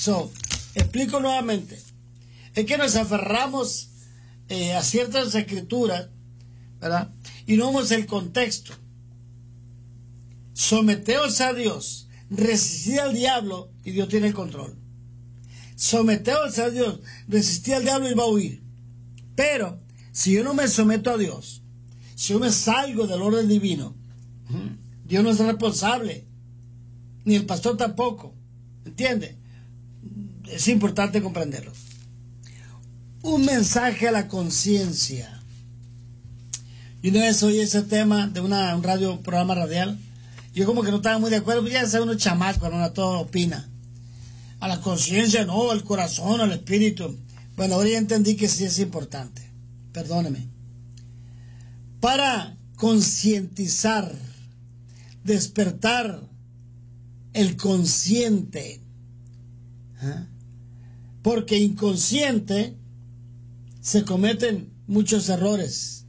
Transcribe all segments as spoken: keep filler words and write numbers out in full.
So, explico nuevamente. Es que nos aferramos eh, a ciertas escrituras, ¿verdad? Y no vemos el contexto. Someteos a Dios, resistid al diablo y Dios tiene el control. Someteos a Dios, resistid al diablo y va a huir. Pero, si yo no me someto a Dios, si yo me salgo del orden divino, Dios no es responsable, ni el pastor tampoco, ¿entiende? Es importante comprenderlo. Un mensaje a la conciencia. Y una vez oí ese tema de una, un radio, programa radial, yo como que no estaba muy de acuerdo, pues ya sabe uno chamaco, no todo opina. A la conciencia, no, al corazón, al espíritu. Bueno, ahora ya entendí que sí es importante. Perdóneme. Para concientizar, despertar el consciente. ¿Ah? Porque inconsciente se cometen muchos errores.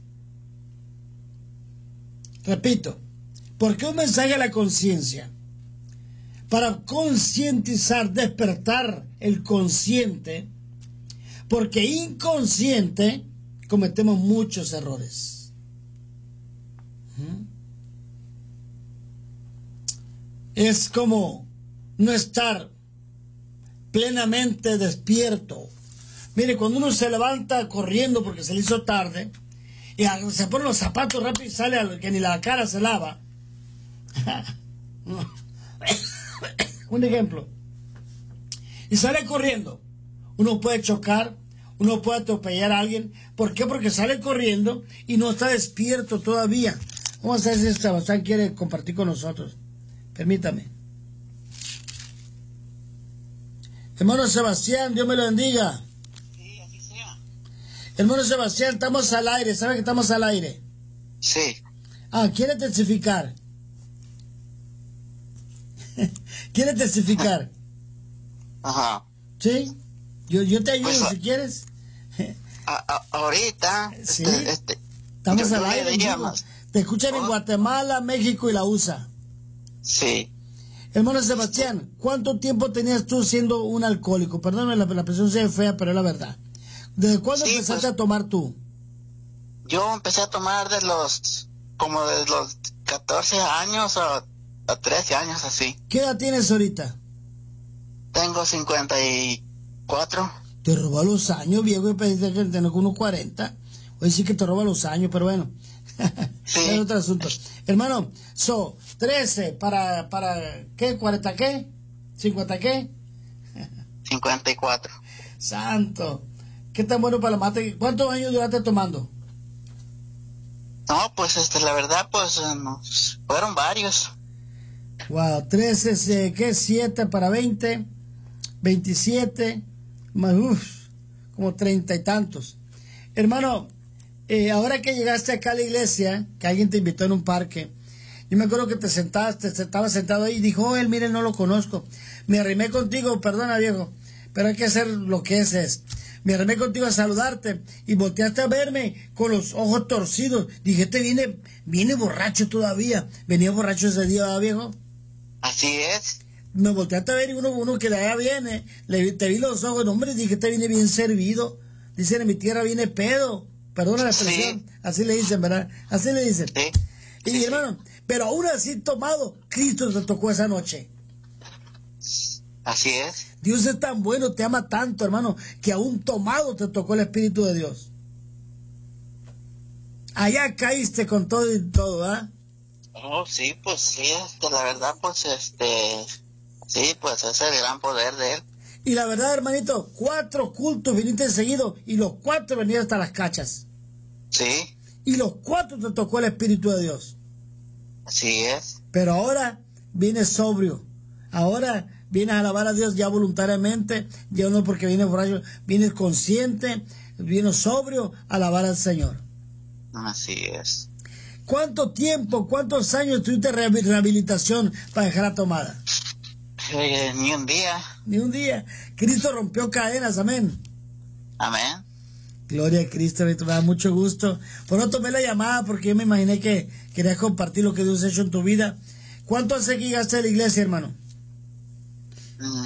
Repito, ¿por qué un mensaje a la conciencia? Para concientizar, despertar el consciente, porque inconsciente cometemos muchos errores. ¿Mm? Es como no estar plenamente despierto. Mire, cuando uno se levanta corriendo porque se le hizo tarde, y se pone los zapatos rápido y sale a que ni la cara se lava. Un ejemplo. Y sale corriendo. Uno puede chocar, uno puede atropellar a alguien. ¿Por qué? Porque sale corriendo y no está despierto todavía. Vamos a ver si Sebastián quiere compartir con nosotros. Permítame. Hermano Sebastián, Dios me lo bendiga. Sí, así sea. Hermano Sebastián, estamos al aire. ¿Sabe que estamos al aire? Sí. Ah, ¿quiere testificar? ¿Quiere testificar? Ajá. ¿Sí? Yo, yo te ayudo Pues, si quieres. A, a, ahorita, Sí. este, este, Estamos yo- al yo le aire. diría amigo. más. Te escuchan en Oh. Guatemala, México y la U S A. Sí. Hermano Sebastián, ¿cuánto tiempo tenías tú siendo un alcohólico? Perdóname, la, la presión sea fea, pero es la verdad. ¿Desde cuándo Sí, empezaste pues, a tomar tú? Yo empecé a tomar de los, como de los catorce años a, a trece años así. ¿Qué edad tienes ahorita? Tengo cincuenta y cuatro. Te roba los años, viejo, y pediste que tenés unos cuarenta. Hoy sí que te roba los años, pero bueno. Sí. Es otro asunto. Hermano, so, trece para, para, ¿qué? ¿cuarenta qué? ¿cincuenta qué? cincuenta y cuatro. Santo. ¿Qué tan bueno para la mate? ¿Cuántos años duraste tomando? No, pues este, la verdad, pues eh, nos- fueron varios. Wow, trece, eh, ¿qué? siete para veinte, veintisiete, más, uff, como treinta y tantos. Hermano, eh, ahora que llegaste acá a la iglesia, que alguien te invitó en un parque, yo me acuerdo que te sentaste, te estabas sentado ahí y dijo, oh, él, mire, no lo conozco. Me arrimé contigo, perdona viejo, pero hay que hacer lo que es es. Me arrimé contigo a saludarte y volteaste a verme con los ojos torcidos. Dije, este viene, viene borracho todavía. Venía borracho ese día, ¿verdad, viejo? Así es. Me volteaste a ver y uno, uno que de allá viene, le, vi- te vi los ojos, hombre, dije, este viene bien servido. Dicen, en mi tierra viene pedo. Perdona la expresión, Sí. así le dicen, ¿verdad? Así le dicen. Sí. Y Sí, sí. hermano, pero aún así tomado, Cristo te tocó esa noche. Así es. Dios es tan bueno, te ama tanto, hermano, que aún tomado te tocó el Espíritu de Dios. Allá caíste con todo y todo, ¿ah? Oh, sí, pues sí, este, la verdad, pues este, sí, pues es el gran poder de él. Y la verdad, hermanito, cuatro cultos viniste seguido y los cuatro venían hasta las cachas. Sí, Y los cuatro te tocó el Espíritu de Dios. así es. Pero ahora vienes sobrio. Ahora vienes a alabar a Dios ya voluntariamente, ya no porque vienes borracho, vienes consciente, vienes sobrio a alabar al Señor. Así es. ¿Cuánto tiempo, cuántos años tuviste rehabi- rehabilitación para dejar la tomada? Eh, ni un día. Ni un día. Cristo rompió cadenas, amén. Amén. Gloria a Cristo, me da mucho gusto. Por no tomé la llamada porque yo me imaginé que querías compartir lo que Dios ha hecho en tu vida. ¿Cuánto hace que llegaste a la iglesia, hermano? Mm, de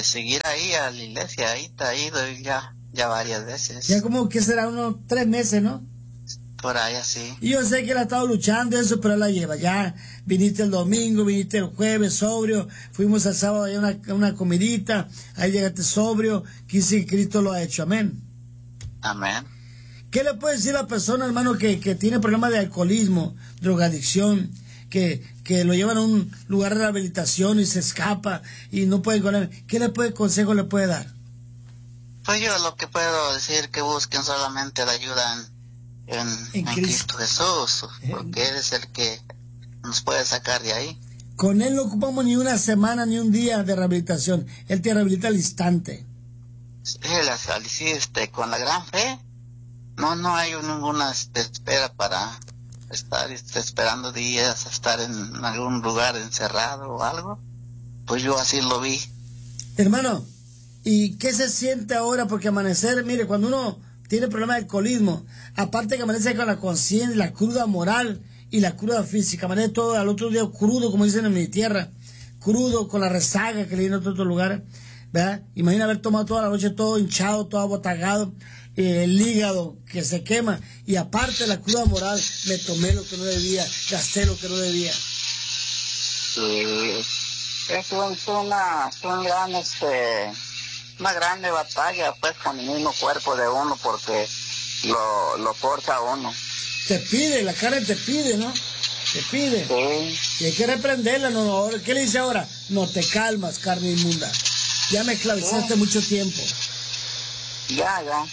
de seguir ahí a la iglesia, ahí está ido ya, ya varias veces. Ya como que será unos tres meses, ¿no? Por ahí así. Y yo sé que él ha estado luchando eso, pero él la lleva. Ya viniste el domingo, viniste el jueves sobrio, fuimos el sábado a una, una comidita, ahí llegaste sobrio, quise que Cristo lo ha hecho, amén. Amén. ¿Qué le puede decir a la persona, hermano, que, que tiene problemas de alcoholismo, drogadicción, que, que lo llevan a un lugar de rehabilitación y se escapa y no puede con él? ¿Qué le puede, consejo le puede dar? Pues yo lo que puedo decir que busquen solamente la ayuda en En, en, en Cristo. Cristo Jesús, porque Él es el que nos puede sacar de ahí. Con Él no ocupamos ni una semana ni un día de rehabilitación. Él te rehabilita al instante. Sí, sí, este, con la gran fe, no no hay ninguna este, espera para estar este, esperando días, estar en algún lugar encerrado o algo. Pues yo así lo vi. Hermano, ¿y qué se siente ahora? Porque amanecer, mire, cuando uno tiene problemas de alcoholismo, aparte que amanece con la conciencia, la cruda moral y la cruda física, amanece todo al otro día crudo, como dicen en mi tierra, crudo, con la rezaga que le viene a otro lugar, ¿verdad? Imagina haber tomado toda la noche todo hinchado, todo abotagado, eh, el hígado que se quema, y aparte la cruda moral, me tomé lo que no debía, gasté lo que no debía. Sí, es una, es un gran, este... una grande batalla pues con el mismo cuerpo de uno, porque lo, lo forza a uno. Te pide, la carne te pide, ¿no? Te pide. Sí. Y hay que reprenderla, ¿no? Ahora, ¿qué le dice ahora? No te calmas, carne inmunda. Ya me esclavizaste sí. mucho tiempo. Ya, ya.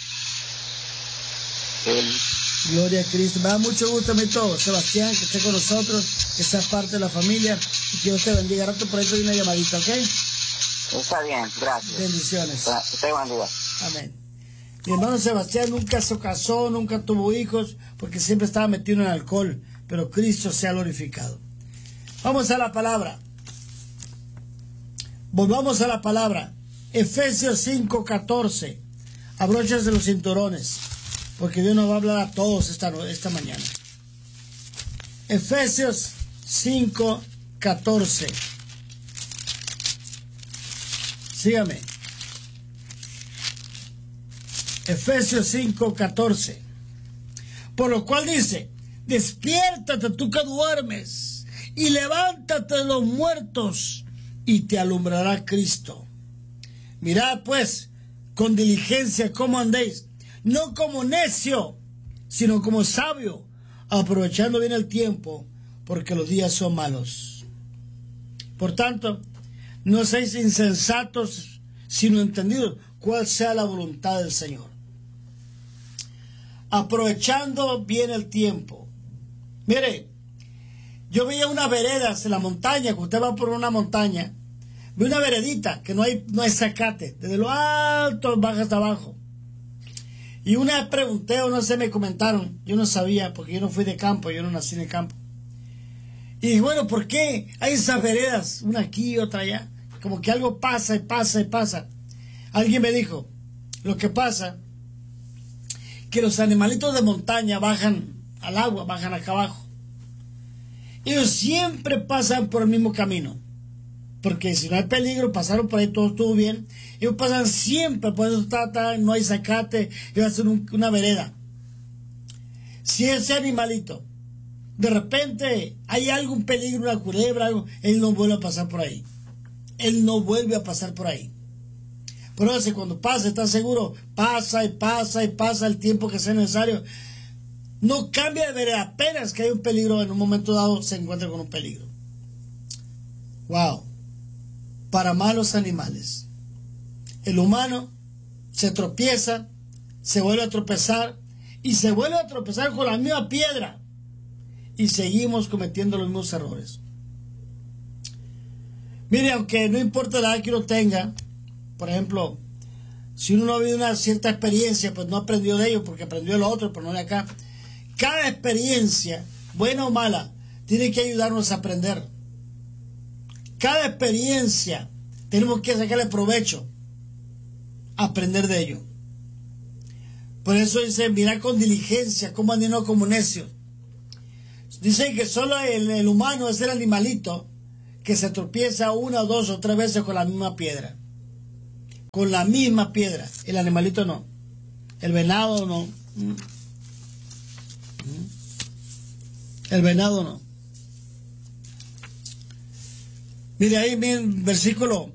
Sí. Gloria a Cristo. Me da mucho gusto, mi todo. Sebastián, que esté con nosotros, que sea parte de la familia, y que Dios te bendiga. Rato por ahí te doy una llamadita, ¿ok? Está bien, gracias. Bendiciones. Te bendiga. Amén. Mi hermano Sebastián nunca se casó, nunca tuvo hijos, porque siempre estaba metido en alcohol, pero Cristo se ha glorificado. Vamos a la palabra. Volvamos a la palabra. Efesios cinco catorce. Abróchense los cinturones, porque Dios nos va a hablar a todos esta, esta mañana. Efesios cinco catorce. Sígame. Efesios cinco catorce. Por lo cual dice: despiértate tú que duermes, y levántate de los muertos, y te alumbrará Cristo. Mirad pues con diligencia cómo andéis, no como necio, sino como sabio, aprovechando bien el tiempo, porque los días son malos. Por tanto, no seáis insensatos, sino entendidos cuál sea la voluntad del Señor. Aprovechando bien el tiempo. Mire, yo veía unas veredas en la montaña, que usted va por una montaña, ve una veredita que no hay, no hay zacate, desde lo alto baja hasta abajo. Y una vez pregunté, o no sé, me comentaron, yo no sabía, porque yo no fui de campo, yo no nací en el campo. Y dije, bueno, ¿por qué hay esas veredas, una aquí y otra allá? Como que algo pasa y pasa y pasa. Alguien me dijo, lo que pasa, que los animalitos de montaña bajan al agua, bajan acá abajo. Ellos siempre pasan por el mismo camino, porque si no hay peligro, pasaron por ahí, todo estuvo bien. Ellos pasan siempre, por eso está, está, no hay zacate, ellos hacen un, una vereda. Si ese animalito de repente hay algún peligro, una culebra, algo, él no vuelve a pasar por ahí. Él no vuelve a pasar por ahí. Por eso cuando pasa, está seguro, pasa y pasa y pasa el tiempo que sea necesario. No cambia de vereda, apenas que hay un peligro, en un momento dado se encuentra con un peligro. Wow. Para malos animales. El humano se tropieza, se vuelve a tropezar y se vuelve a tropezar con la misma piedra. Y seguimos cometiendo los mismos errores. Mire, aunque no importa la edad que uno tenga, por ejemplo, si uno no ha vivido una cierta experiencia, pues no aprendió de ello porque aprendió de lo otro, pero no de acá. Cada experiencia, buena o mala, tiene que ayudarnos a aprender. Cada experiencia tenemos que sacarle provecho, aprender de ello. Por eso dice, mirar con diligencia, cómo andan no como necios. Dice que solo el, el humano es el animalito que se tropieza una, dos o tres veces con la misma piedra. con la misma piedra. El animalito no. El venado no. El venado no. Mire ahí, miren, versículo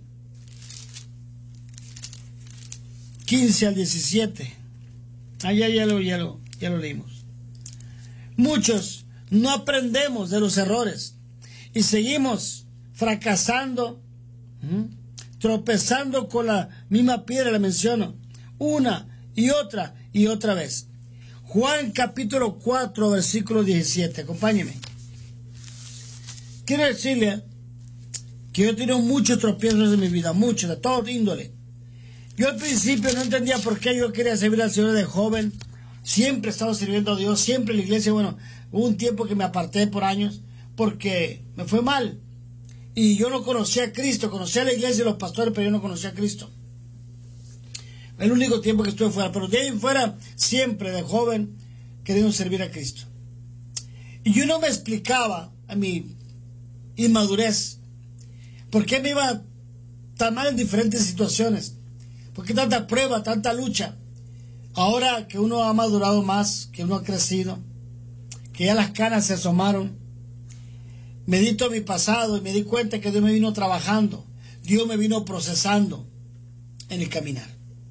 quince al diecisiete. Ah, ya, ya, lo, ya, lo, ya lo leímos. Muchos no aprendemos de los errores y seguimos fracasando, ¿m? tropezando con la misma piedra, la menciono, una y otra y otra vez. Juan capítulo cuatro, versículo diecisiete, acompáñeme. Quiero decirle que yo he tenido muchos tropiezos en mi vida, muchos, de todo índole. Yo al principio no entendía por qué yo quería servir al Señor de joven. Siempre he estado sirviendo a Dios, siempre en la iglesia. Bueno, hubo un tiempo que me aparté por años porque me fue mal. Y yo no conocía a Cristo, conocía a la iglesia y los pastores, pero yo no conocía a Cristo. El único tiempo que estuve fuera, pero de ahí en fuera, siempre de joven, queriendo servir a Cristo. Y yo no me explicaba a mi inmadurez por qué me iba tan mal en diferentes situaciones. ¿Por qué tanta prueba, tanta lucha? Ahora que uno ha madurado más, que uno ha crecido, que ya las canas se asomaron, medito mi pasado y me di cuenta que Dios me vino trabajando, Dios me vino procesando en el caminar.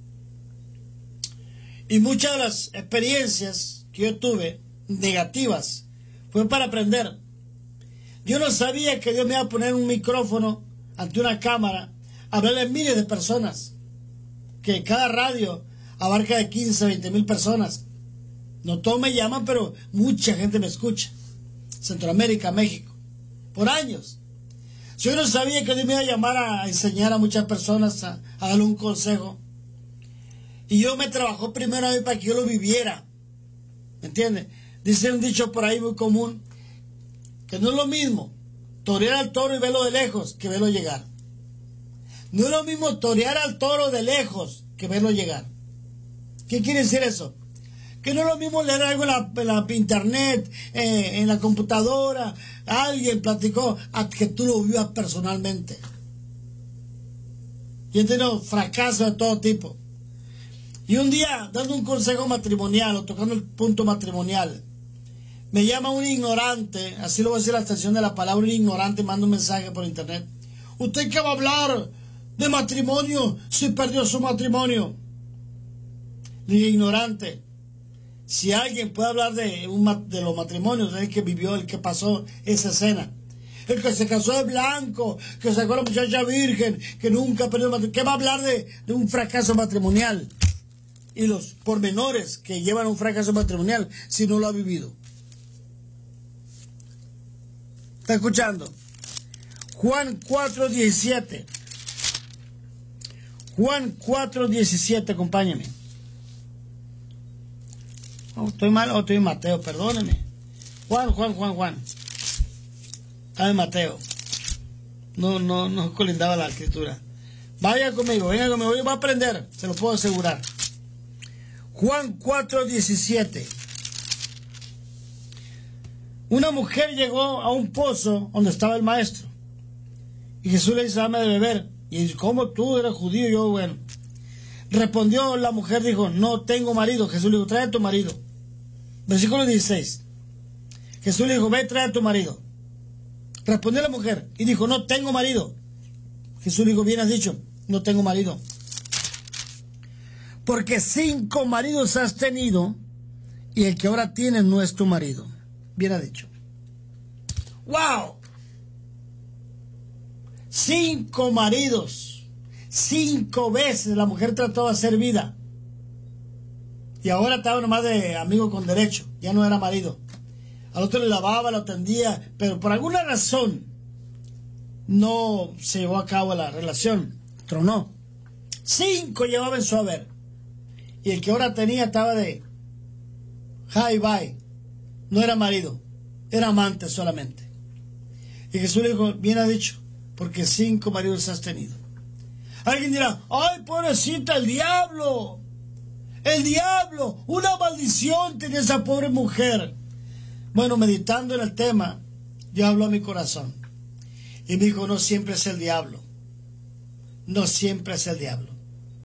Y muchas de las experiencias que yo tuve, negativas, fue para aprender. Yo no sabía que Dios me iba a poner un micrófono ante una cámara, a hablarle a miles de personas, que cada radio abarca de quince a veinte mil personas. No todos me llaman, pero mucha gente me escucha. Centroamérica, México, por años. Yo no sabía que Dios me iba a llamar a enseñar a muchas personas, a, a darle un consejo. Y Dios me trabajó primero a mí para que yo lo viviera. ¿Me entiendes? Dice un dicho por ahí muy común, que no es lo mismo torear al toro y verlo de lejos que verlo llegar. No es lo mismo torear al toro de lejos que verlo llegar. ¿Qué quiere decir eso? Que no es lo mismo leer algo en la, en la internet, eh, en la computadora, alguien platicó, a que tú lo vivas personalmente. Yo he tenido fracasos de todo tipo. Y un día, dando un consejo matrimonial, o tocando el punto matrimonial, me llama un ignorante, así lo voy a decir la extensión de la palabra, un ignorante, manda un mensaje por internet. ¿Usted qué va a hablar de matrimonio si perdió su matrimonio? Le dije, ignorante, si alguien puede hablar de, un, de los matrimonios, el que vivió, el que pasó esa escena, el que se casó de blanco, que sacó a la muchacha virgen, que nunca perdió el matrimonio, ¿qué va a hablar de, de un fracaso matrimonial? Y los pormenores que llevan a un fracaso matrimonial si no lo ha vivido. ¿Está escuchando? Juan cuatro diecisiete. Juan cuatro diecisiete, acompáñame. Oh, estoy mal, o oh, estoy en Mateo, perdóneme. Juan, Juan, Juan, Juan. Está en Mateo. No, no, no colindaba la escritura. Vaya conmigo, venga conmigo, yo voy a aprender, se lo puedo asegurar. Juan cuatro diecisiete. Una mujer llegó a un pozo donde estaba el maestro. Y Jesús le dice, dame de beber. Y dice, ¿cómo tú eres judío? Y yo, bueno. Respondió la mujer, dijo, no tengo marido. Jesús le dijo, trae a tu marido. Versículo dieciséis. Jesús le dijo, ve, trae a tu marido. Respondió la mujer y dijo, no tengo marido. Jesús le dijo, bien has dicho, no tengo marido. Porque cinco maridos has tenido y el que ahora tienes no es tu marido. Bien ha dicho. ¡Wow! Cinco maridos. Cinco veces la mujer trató de hacer vida. Y ahora estaba nomás de amigo con derecho. Ya no era marido. Al otro le lavaba, lo atendía. Pero por alguna razón no se llevó a cabo la relación. Tronó. Cinco llevaba en su haber. Y el que ahora tenía estaba de hi bye. No era marido. Era amante solamente. Y Jesús le dijo, bien ha dicho, porque cinco maridos has tenido. Alguien dirá, ay, pobrecita, el diablo. El diablo. Una maldición tenía esa pobre mujer. Bueno, meditando en el tema, Dios habló a mi corazón. Y me dijo, no siempre es el diablo. No siempre es el diablo.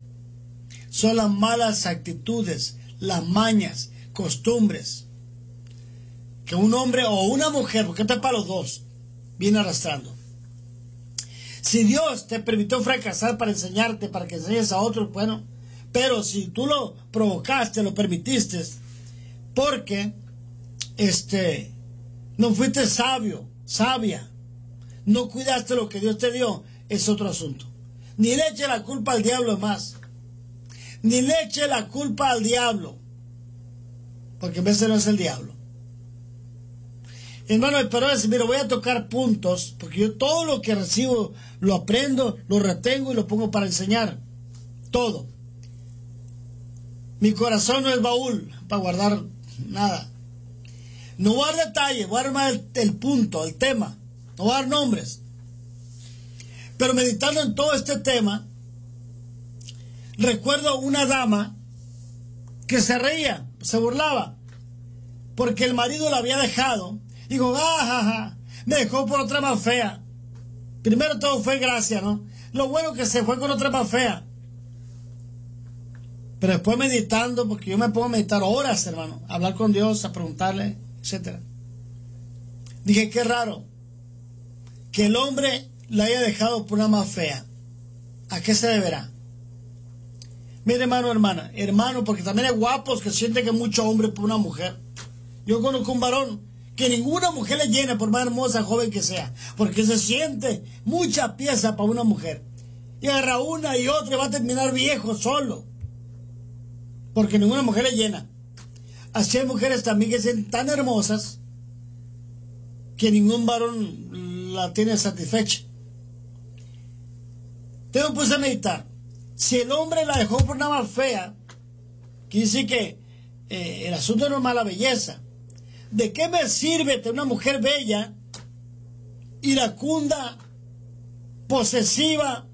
son las malas actitudes, las mañas, costumbres que un hombre o una mujer, porque esto es para los dos, viene arrastrando. Si Dios te permitió fracasar para enseñarte, para que enseñes a otros, bueno, pero si tú lo provocaste, lo permitiste, porque este, no fuiste sabio, sabia, no cuidaste lo que Dios te dio, es otro asunto. Ni le eche la culpa al diablo más. Ni le eche la culpa al diablo, porque en vez de no es el diablo. Hermano, pero es, mira, voy a tocar puntos, porque yo todo lo que recibo lo aprendo, lo retengo y lo pongo para enseñar. Todo. Mi corazón no es baúl para guardar nada. No voy a dar detalles, voy a dar más el, el punto, el tema. No voy a dar nombres. Pero meditando en todo este tema, recuerdo una dama que se reía, se burlaba, porque el marido la había dejado. Digo, ah, ja, ja, me dejó por otra más fea. Primero todo fue gracia, ¿no? Lo bueno que se fue con otra más fea. Pero después meditando, porque yo me pongo a meditar horas, hermano, a hablar con Dios, a preguntarle, etcétera. Dije, qué raro que el hombre la haya dejado por una más fea. ¿A qué se deberá? Mire, hermano, hermana, hermano, porque también hay guapos que sienten que es mucho hombre por una mujer. Yo conozco un varón que ninguna mujer le llena, por más hermosa, joven que sea, porque se siente mucha pieza para una mujer. Y agarra una y otra y va a terminar viejo solo, porque ninguna mujer le llena. Así hay mujeres también que se sienten tan hermosas que ningún varón la tiene satisfecha. Entonces me puse a meditar. Si el hombre la dejó por una más fea, quiere decir que eh, el asunto no es mala belleza. ¿De qué me sirve tener una mujer bella, iracunda, posesiva?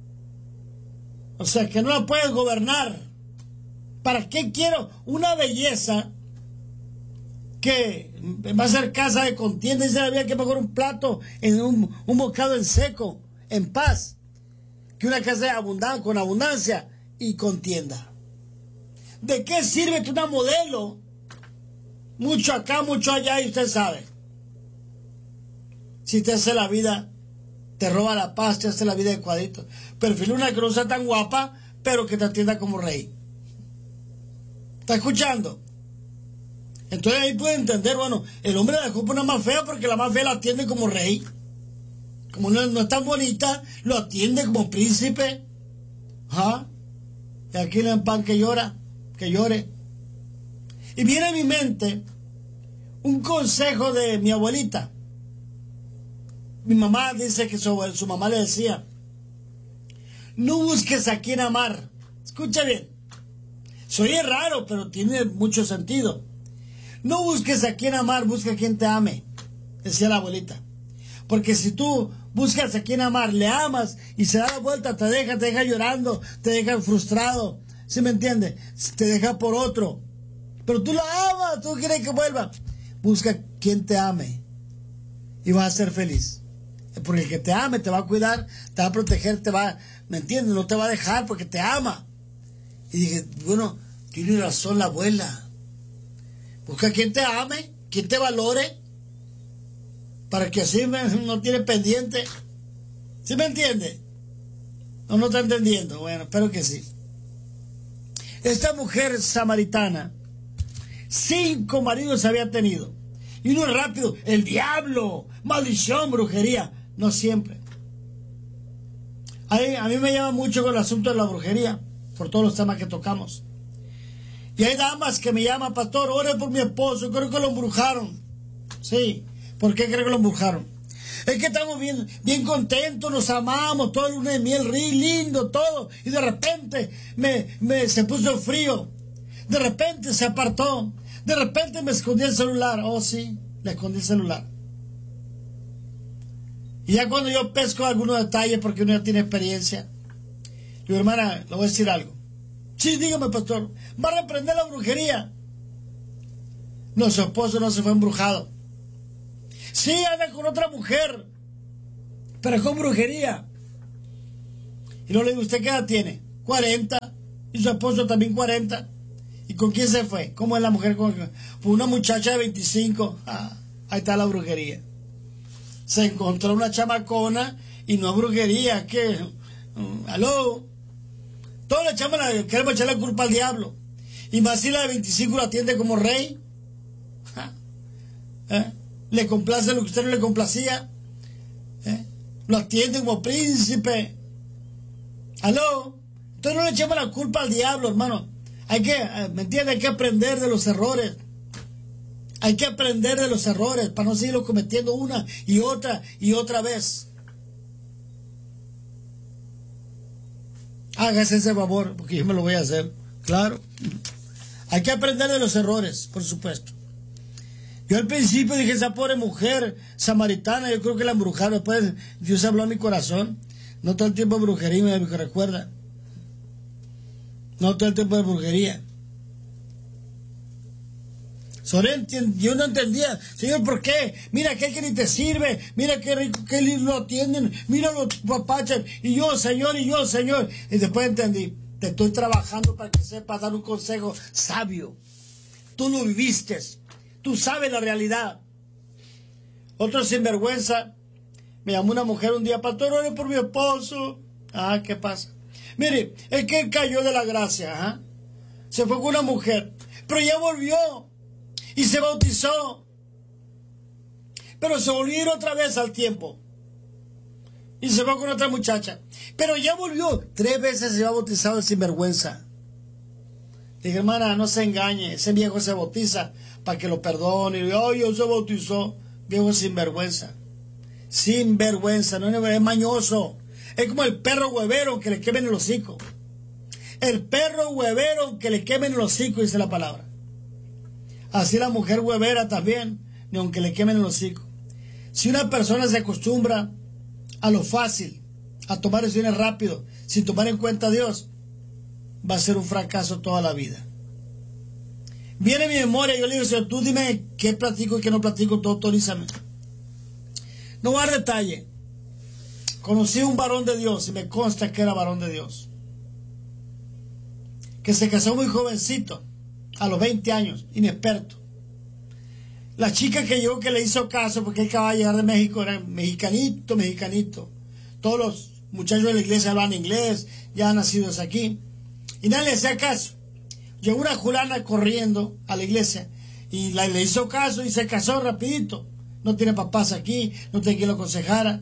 O sea, que no la puedes gobernar. ¿Para qué quiero una belleza que va a ser casa de contienda? Dice la Biblia que mejor un plato, en un, un bocado en seco, en paz, que una casa de abundancia, con abundancia y contienda. ¿De qué sirve que una modelo, mucho acá, mucho allá, y usted sabe? Si te hace la vida, te roba la paz, te hace la vida de cuadritos. Prefiero una que no sea tan guapa, pero que te atienda como rey. ¿Está escuchando? Entonces ahí puede entender, bueno, el hombre la dejó por una más fea porque la más fea la atiende como rey. Como no, no es tan bonita, lo atiende como príncipe. ¿Ah? Y aquí le dan pan que llora, que llore. Y viene a mi mente un consejo de mi abuelita. Mi mamá dice que su, su mamá le decía, no busques a quien amar. Escucha bien. Soy raro, pero tiene mucho sentido. No busques a quien amar, busca a quien te ame, decía la abuelita. Porque si tú buscas a quien amar, le amas y se da la vuelta, te deja, te deja llorando, te deja frustrado, ¿sí me entiende? Te deja por otro. Pero tú la amas, tú quieres que vuelva. Busca quien te ame y vas a ser feliz. Porque el que te ame te va a cuidar, te va a proteger, te va, ¿me entiendes? No te va a dejar porque te ama. Y dije, bueno, tiene razón la abuela. Busca quien te ame, quien te valore, para que así me, no tiene pendiente. ¿Sí me entiende? No, no está entendiendo. Bueno, espero que sí. Esta mujer samaritana, cinco maridos había tenido. Y uno rápido, el diablo, maldición, brujería. No siempre. A mí, a mí me llama mucho con el asunto de la brujería, por todos los temas que tocamos. Y hay damas que me llaman, pastor, ore por mi esposo, creo que lo embrujaron. Sí, ¿por qué creo que lo embrujaron? Es que estamos bien, bien contentos, nos amamos, todo el luna de miel, rí, lindo, todo. Y de repente me, me, se puso frío. De repente se apartó. De repente me escondí el celular. Oh, sí, le escondí el celular. Y ya cuando yo pesco algunos detalles, porque uno ya tiene experiencia, digo, hermana, le voy a decir algo. Sí, dígame, pastor, ¿va a reprender la brujería? No, su esposo no se fue embrujado. Sí, anda con otra mujer, pero con brujería. Y luego le digo, ¿usted qué edad tiene? cuarenta. Y su esposo también cuarenta. ¿Y con quién se fue? ¿Cómo es la mujer? Con pues una muchacha de veinticinco. Ah, ahí está la brujería. Se encontró una chamacona y no es brujería. ¿Qué? Um, ¿Aló? Todos le echamos la, queremos echar la culpa al diablo. Y más si la de veinticinco la atiende como rey. Ah, ¿eh? Le complace lo que usted no le complacía. ¿Eh? Lo atiende como príncipe. ¿Aló? Entonces no le echemos la culpa al diablo, hermano. Hay que, ¿me entiende? Hay que aprender de los errores. Hay que aprender de los errores para no seguirlo cometiendo una y otra y otra vez. Hágase ese favor, porque yo me lo voy a hacer. Claro. Hay que aprender de los errores, por supuesto. Yo al principio dije, esa pobre mujer samaritana, yo creo que la embrujaron. Después Dios habló a mi corazón. No todo el tiempo de brujería, me recuerda. No todo el tiempo de brujería. Yo no entendía, Señor, ¿por qué? Mira que, que ni te sirve, mira qué rico, qué lindo lo atienden, mira los papachas, y yo, Señor, y yo, Señor. Y después entendí, te estoy trabajando para que sepas dar un consejo sabio. Tú lo viviste, tú sabes la realidad. Otro sinvergüenza, me llamó una mujer un día, pastor, ore por mi esposo. Ah, ¿qué pasa? Mire, es que él cayó de la gracia, ¿eh? Se fue con una mujer, pero ya volvió y se bautizó, pero se volvió a ir otra vez al tiempo y se fue con otra muchacha, pero ya volvió. Tres veces se va bautizado el sinvergüenza. Dije, hermana, no se engañe, ese viejo se bautiza para que lo perdone. Y oh, yo se bautizó, viejo sinvergüenza. Sinvergüenza, no es mañoso. Es como el perro huevero que le quemen el hocico. El perro huevero que le quemen el hocico, dice la palabra. Así la mujer huevera también, ni aunque le quemen el hocico. Si una persona se acostumbra a lo fácil, a tomar decisiones rápido, sin tomar en cuenta a Dios, va a ser un fracaso toda la vida. Viene mi memoria, yo le digo, Señor, tú dime qué platico y qué no platico, tú autorízame. No voy a dar detalle. Conocí a un varón de Dios y me consta que era varón de Dios, que se casó muy jovencito, a los veinte años, inexperto. La chica que llegó, que le hizo caso, porque él acababa de llegar de México, era mexicanito, mexicanito. Todos los muchachos de la iglesia hablan inglés, ya nacidos aquí, y nadie le hacía caso. Llegó una fulana corriendo a la iglesia y la, le hizo caso y se casó rapidito. No tiene papás aquí, no tiene quien lo aconsejara.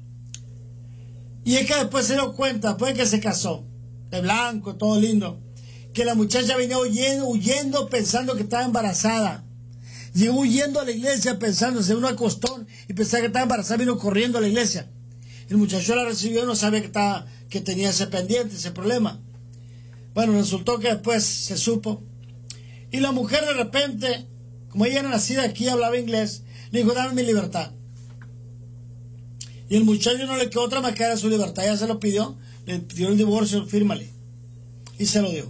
Y es que después se dio cuenta, después de que se casó, de blanco, todo lindo, que la muchacha venía huyendo, huyendo pensando que estaba embarazada. Llegó huyendo a la iglesia pensando, se uno acostó y pensaba que estaba embarazada, vino corriendo a la iglesia. El muchacho la recibió y no sabía que, estaba, que tenía ese pendiente, ese problema. Bueno, resultó que después se supo. Y la mujer de repente, como ella era nacida aquí y hablaba inglés, le dijo, dame mi libertad. Y el muchacho no le quedó otra más que era su libertad, ya se lo pidió, le pidió el divorcio, fírmale. Y se lo dio.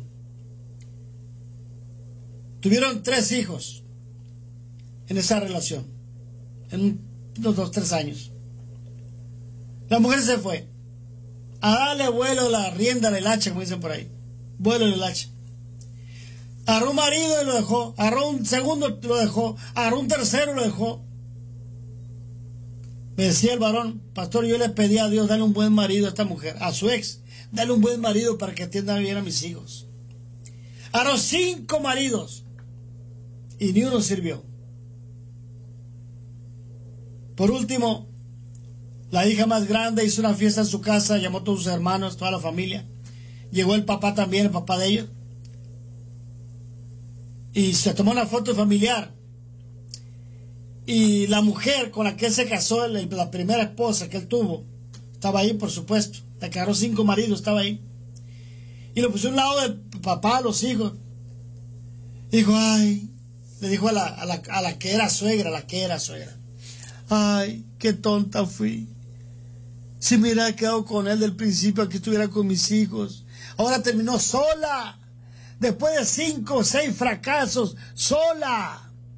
Tuvieron tres hijos en esa relación, en unos dos, tres años. La mujer se fue a darle vuelo la rienda del hacha, como dicen por ahí. Vuelo del hacha. Agarró un marido y lo dejó. Agarró un segundo y lo dejó. Agarró un tercero y lo dejó. Me decía el varón, pastor, yo le pedí a Dios darle un buen marido a esta mujer, a su ex, darle un buen marido para que atienda bien a mis hijos. Agarró cinco maridos y ni uno sirvió. Por último, la hija más grande hizo una fiesta en su casa, llamó a todos sus hermanos, toda la familia. Llegó el papá también, el papá de ellos. Y se tomó una foto familiar. Y la mujer con la que él se casó, la primera esposa que él tuvo, estaba ahí, por supuesto. Le quedaron cinco maridos, estaba ahí. Y lo puso a un lado del papá, los hijos. Dijo, ay, le dijo a la, a la, a la que era suegra, a la que era suegra. Ay, qué tonta fui. Si me hubiera quedado con él del principio, aquí estuviera con mis hijos. Ahora terminó sola. Después de cinco o seis fracasos, sola.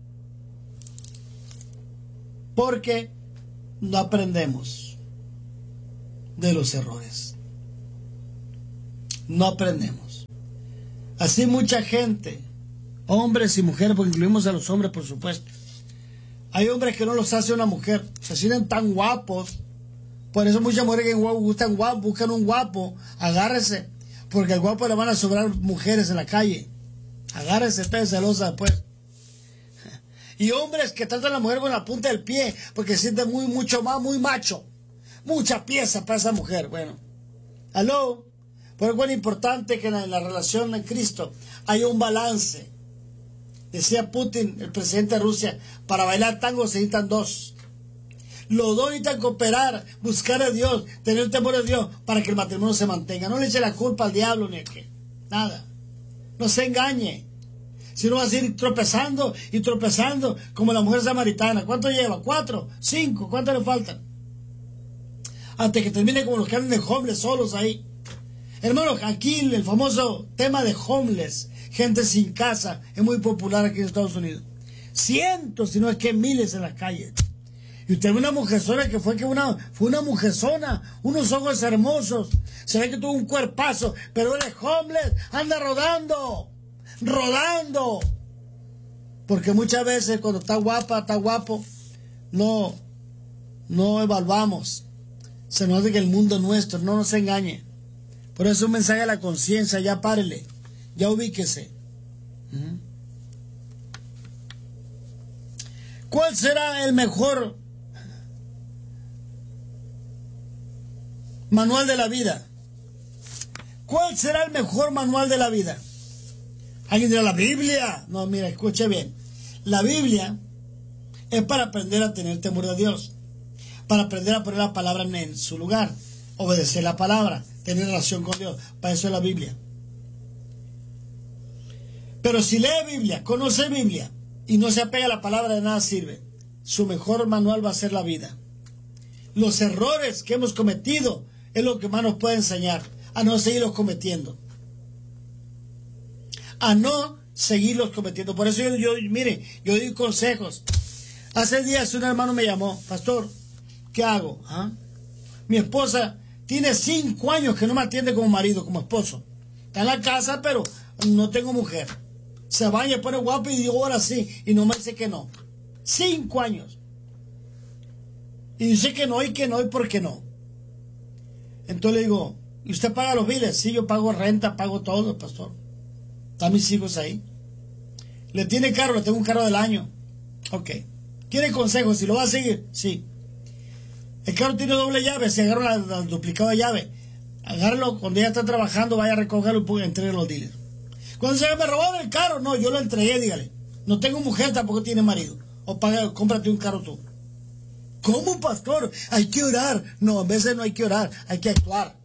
Porque no aprendemos de los errores. No aprendemos. Así mucha gente, hombres y mujeres, porque incluimos a los hombres, por supuesto. Hay hombres que no los hace una mujer, se sienten tan guapos. Por eso muchas mujeres que gustan guapos, buscan un guapo, agárrese, porque al guapo le van a sobrar mujeres en la calle. Agárrese, esté celosa después. Y hombres que tratan a la mujer con la punta del pie, porque se sienten muy, mucho más, muy macho. Mucha pieza para esa mujer. Bueno, aló. Por eso es importante que en la, en la relación en Cristo haya un balance. Decía Putin, el presidente de Rusia, para bailar tango se necesitan dos. Los dos necesitan cooperar, buscar a Dios, tener temor de Dios para que el matrimonio se mantenga. No le eche la culpa al diablo ni a qué. Nada. No se engañe. Si no va a seguir tropezando y tropezando como la mujer samaritana. ¿Cuánto lleva? ¿Cuatro? ¿Cinco? ¿Cuánto le faltan? Hasta que termine como los que andan de homeless solos ahí. Hermanos, aquí el famoso tema de homeless, gente sin casa, es muy popular aquí en Estados Unidos. Cientos, si no es que miles en las calles. Y usted ve una mujerzona que fue que una, fue una mujerzona, unos ojos hermosos, se ve que tuvo un cuerpazo, pero él es homeless, anda rodando, rodando. Porque muchas veces cuando está guapa, está guapo, no, no evaluamos. Se nos dice que el mundo es nuestro, no nos engañe. Por eso un mensaje a la conciencia, ya párele, ya ubíquese. Uh-huh. ¿Cuál será el mejor manual de la vida? ¿Cuál será el mejor manual de la vida? ¿Alguien dirá la Biblia? No, mira, escuche bien. La Biblia es para aprender a tener temor de Dios, para aprender a poner la palabra en su lugar, obedecer la palabra, tener relación con Dios. Para eso es la Biblia. Pero si lee Biblia, conoce Biblia y no se apega a la palabra, de nada sirve. Su mejor manual va a ser la vida. Los errores que hemos cometido es lo que más nos puede enseñar a no seguirlos cometiendo. A no seguirlos cometiendo. Por eso yo, yo mire, yo doy consejos. Hace días un hermano me llamó, pastor, ¿qué hago? ¿Ah? Mi esposa tiene cinco años que no me atiende como marido, como esposo. Está en la casa, pero no tengo mujer. Se baña, pone guapo y digo, ahora sí. Y no me dice que no. Cinco años. Y dice que no, y que no, y por qué no. Entonces le digo, ¿y usted paga los biles? Sí, yo pago renta, pago todo, pastor. Están mis hijos ahí. ¿Le tiene carro? Le tengo un carro del año. Ok. ¿Quiere consejos? ¿Si lo va a seguir? Sí. El carro tiene doble llave. Si agarra la, la duplicada llave, agárralo cuando ya está trabajando, vaya a recogerlo y entregue los dealers. Cuando se me robaron el carro, no, yo lo entregué, dígale. No tengo mujer, tampoco tiene marido. O paga, cómprate un carro tú. ¿Cómo, pastor? Hay que orar. No, a veces no hay que orar, hay que actuar.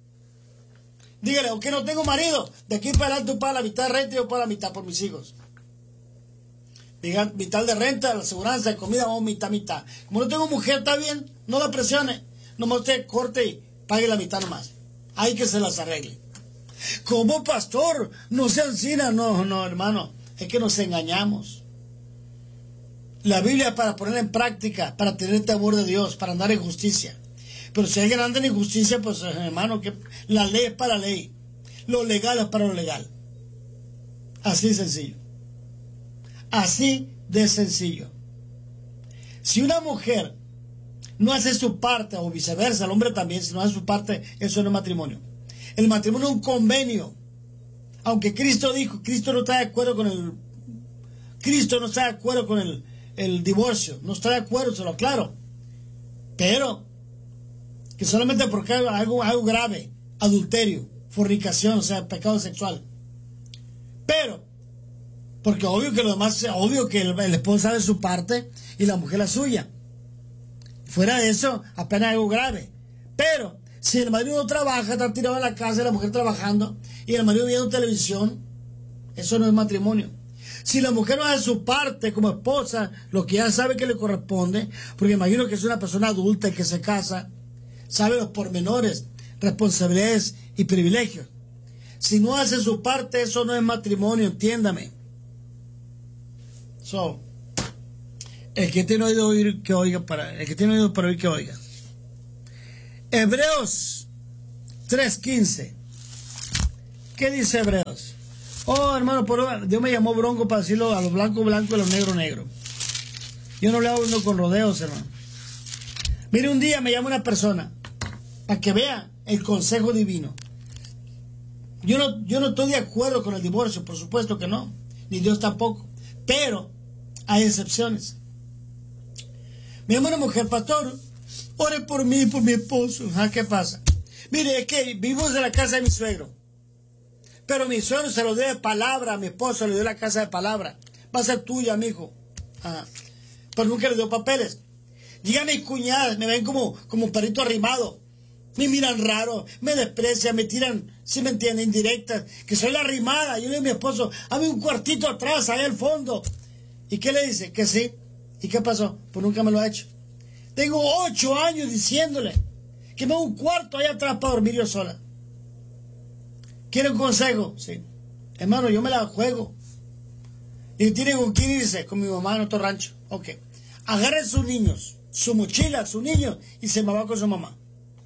Dígale, aunque no tengo marido, de aquí para adelante tú pagas la mitad de renta y yo pago la mitad por mis hijos. Diga, mitad de renta, la aseguranza, de comida, vamos mitad, mitad. Como no tengo mujer, está bien, no la presione. Nomás usted corte y pague la mitad nomás. Hay que se las arregle. ¿Cómo, pastor? No se ansina. No, no, hermano, es que nos engañamos. La Biblia es para ponerla en práctica, para tener temor de Dios, para andar en justicia. Pero si alguien anda en injusticia, pues hermano, que la ley es para la ley. Lo legal es para lo legal. Así de sencillo. Así de sencillo. Si una mujer no hace su parte, o viceversa, el hombre también, si no hace su parte, eso no es matrimonio. El matrimonio es un convenio. Aunque Cristo dijo, Cristo no está de acuerdo con el... Cristo no está de acuerdo con el, el divorcio. No está de acuerdo, se lo aclaro. Pero, que solamente porque hay algo, algo grave, adulterio, fornicación, o sea, pecado sexual. Pero, porque obvio que lo demás, obvio que el, el esposo sabe su parte y la mujer la suya. Fuera de eso, apenas algo grave. Pero, si el marido no trabaja, está tirado en la casa y la mujer trabajando, y el marido viendo televisión, eso no es matrimonio. Si la mujer no hace su parte como esposa, lo que ya sabe que le corresponde, porque imagino que es una persona adulta y que se casa, sabe los pormenores, responsabilidades y privilegios. Si no hace su parte, eso no es matrimonio, entiéndame. So, el que tiene oído oír, que oiga, para, el que tiene oído para oír, que oiga. Hebreos tres quince. ¿Qué dice Hebreos? Oh, hermano, por, Dios me llamó bronco para decirlo a los blancos blancos y a los negros negros. Yo no le hablo con rodeos, hermano. Mire, un día me llama una persona para que vea el consejo divino. Yo no, yo no estoy de acuerdo con el divorcio, por supuesto que no, ni Dios tampoco, pero hay excepciones. Me llama una mujer, pastor, ore por mí y por mi esposo. Ah, ¿qué pasa? Mire, es que vivimos en la casa de mi suegro, pero mi suegro se lo dio de palabra, a mi esposo le dio la casa de palabra. Va a ser tuya, mijo. Ah, pero nunca le dio papeles. Llega mis cuñadas, me ven como, como un perrito arrimado. Me miran raro, me desprecian, me tiran, si me entienden, indirectas, que soy la arrimada. Yo le digo a mi esposo, hazme un cuartito atrás, ahí al fondo. ¿Y qué le dice? Que sí. ¿Y qué pasó? Pues nunca me lo ha hecho. Tengo ocho años diciéndole que me haga un cuarto ahí atrás para dormir yo sola. ¿Quiere un consejo? Sí. Hermano, yo me la juego. Y tiene con quién irse, con mi mamá en otro rancho. Ok. Agarre sus niños, su mochila, sus niños, y se me va con su mamá.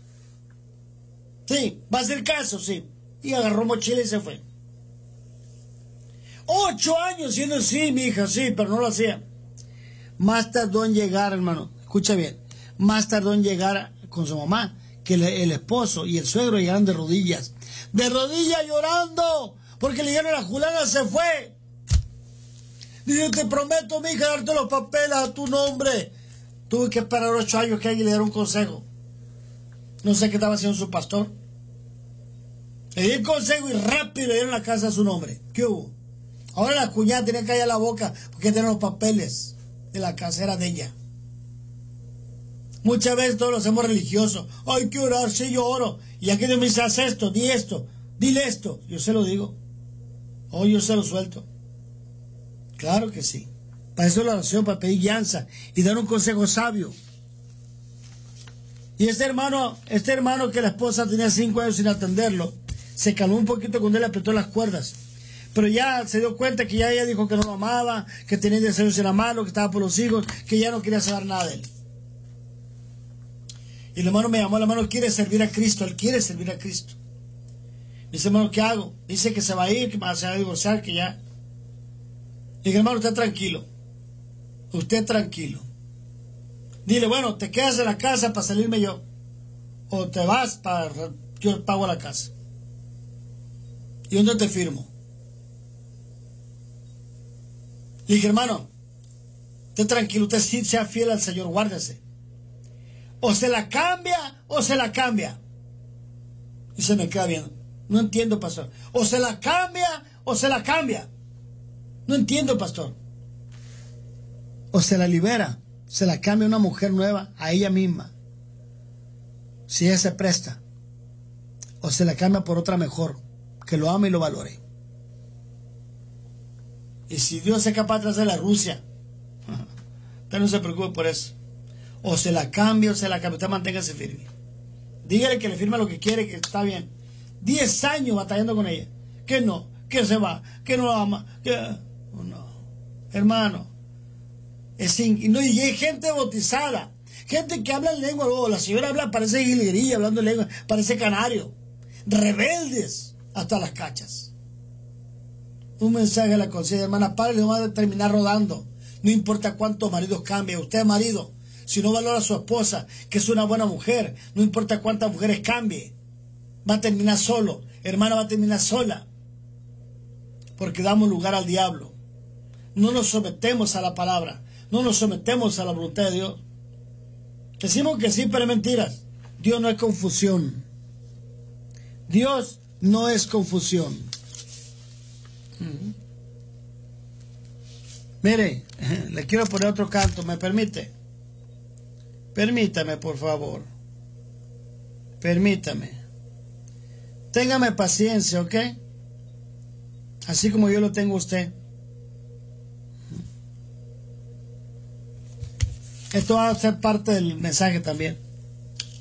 Sí, va a hacer caso, sí. Y agarró mochila y se fue. Ocho años siendo así, mi hija, sí, pero no lo hacía. Más tardó en llegar, hermano, escucha bien, más tardó en llegar con su mamá, que el, el esposo y el suegro llegaron de rodillas. De rodillas llorando, porque le dijeron a la Juliana se fue. Dice, te prometo, mi hija, darte los papeles a tu nombre. Tuve que esperar ocho años que alguien le diera un consejo. No sé qué estaba haciendo su pastor. Le di el consejo y rápido le dieron la casa a su nombre. ¿Qué hubo? Ahora la cuñada tenía que callar la boca porque tenían los papeles de la casa, era de ella. Muchas veces todos lo hacemos religiosos. Hay que orar, sí, yo oro. Y aquí Dios me dice, haz esto, di esto, dile esto. Yo se lo digo. O yo se lo suelto. Claro que sí. Para eso es la oración, para pedir guianza y dar un consejo sabio. Y este hermano, este hermano que la esposa tenía cinco años sin atenderlo, se calmó un poquito cuando él le apretó las cuerdas. Pero ya se dio cuenta que ya ella dijo que no lo amaba, que tenía deseos en la mano, que estaba por los hijos, que ya no quería saber nada de él. Y el hermano me llamó, el hermano quiere servir a Cristo, él quiere servir a Cristo. Dice, hermano, ¿qué hago? Dice que se va a ir, que se va a divorciar, que ya. Y dije, hermano, usted tranquilo. Usted tranquilo. Dile, bueno, te quedas en la casa para salirme yo. O te vas para... yo pago la casa. ¿Y dónde te firmo? Le dije, hermano, usted tranquilo, usted sí sea fiel al Señor, guárdese. O se la cambia, o se la cambia. Y se me queda viendo. No entiendo, pastor. O se la cambia, o se la cambia. No entiendo, pastor. O se la libera, se la cambia a una mujer nueva, a ella misma. Si ella se presta. O se la cambia por otra mejor, que lo ame y lo valore. Y si Dios es capaz de hacer la Rusia, usted no se preocupe por eso. O se la cambia o se la cambia. Usted manténgase firme. Dígale que le firma lo que quiere, que está bien. Diez años batallando con ella. Que no, que se va, que no la ama, que... Oh, no. Hermano. Es in... y, no, y hay gente bautizada. Gente que habla en lengua. Oh, la señora habla, parece guilguería, hablando en lengua. Parece canario. Rebeldes hasta las cachas. Un mensaje a la conciencia, hermana, padre, le va a terminar rodando. No importa cuántos maridos cambie. Usted es marido. Si no valora a su esposa, que es una buena mujer, no importa cuántas mujeres cambie, va a terminar solo. Hermana, va a terminar sola. Porque damos lugar al diablo. No nos sometemos a la palabra. No nos sometemos a la voluntad de Dios. Decimos que sí, pero es mentiras. Dios no es confusión. Dios no es confusión. Uh-huh. Mire, le quiero poner otro canto, ¿me permite? Permítame, por favor. Permítame. Téngame paciencia, ¿ok? Así como yo lo tengo a usted. Esto va a ser parte del mensaje también.